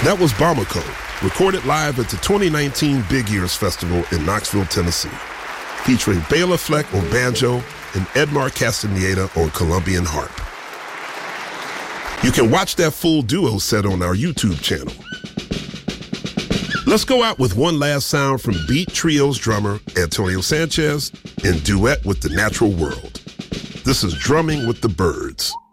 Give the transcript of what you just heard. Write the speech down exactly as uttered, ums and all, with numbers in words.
That was Bamako, recorded live at the twenty nineteen Big Ears Festival in Knoxville, Tennessee, featuring Bela Fleck on banjo and Edmar Castaneda on Colombian harp. You can watch that full duo set on our YouTube channel. Let's go out with one last sound from Beat Trio's drummer, Antonio Sanchez, in duet with The Natural World. This is Drumming with the Birds.